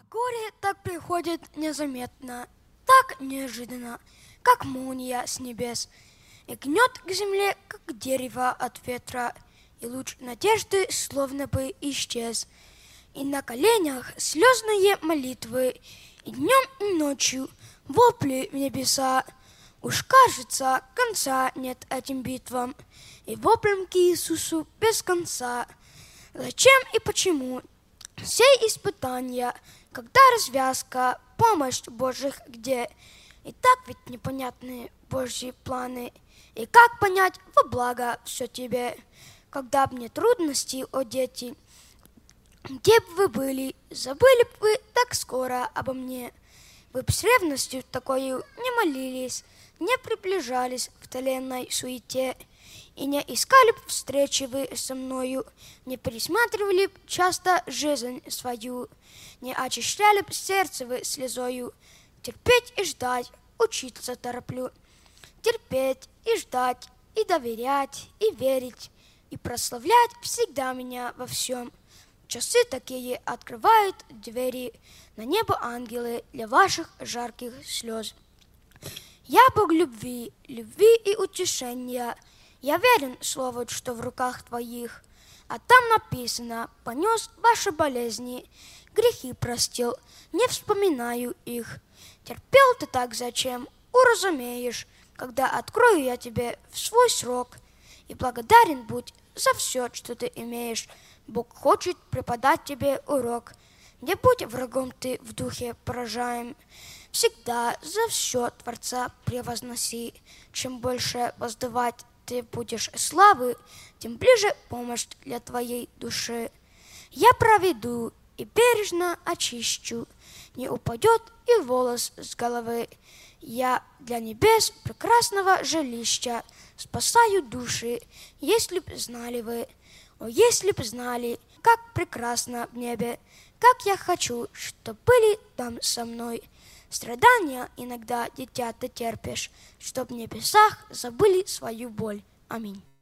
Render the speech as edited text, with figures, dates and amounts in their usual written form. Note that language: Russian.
Горе так приходит незаметно, так неожиданно, как молния с небес, и гнет к земле, как дерево от ветра, и луч надежды словно бы исчез. И на коленях слезные молитвы, и днем, и ночью вопли в небеса. Уж кажется, конца нет этим битвам, и воплям к Иисусу без конца. Зачем и почему все испытания, когда развязка, помощь Божьих где? И так ведь непонятны Божьи планы. И как понять во благо все тебе? Когда б не трудности, о дети, где б вы были, забыли б вы так скоро обо мне. Вы б с ревностью такою не молились, не приближались к тленной суете, и не искали б встречи вы со мною, не пересматривали б часто жизнь свою, не очищали б сердце вы слезою. Терпеть и ждать, учиться тороплю. Терпеть и ждать, и доверять, и верить, и прославлять всегда меня во всем. Часы такие открывают двери, на небо ангелы для ваших жарких слез. Я Бог любви, любви и утешения. Я верен слову, что в руках твоих. А там написано: понес ваши болезни, грехи простил, не вспоминаю их. Терпел ты так зачем, уразумеешь, когда открою я тебе в свой срок. И благодарен будь за все, что ты имеешь. Бог хочет преподать тебе урок. Не будь врагом ты в духе поражаем. Всегда за все Творца превозноси. Чем больше воздавать ты будешь славы, тем ближе помощь для твоей души. Я проведу и бережно очищу, не упадет и волос с головы. Я для небес прекрасного жилища спасаю души, если б знали вы. О, если б знали, как прекрасно в небе, как я хочу, чтоб были там со мной. Страдания иногда, дитя, ты терпишь, чтоб в небесах забыли свою боль. Аминь.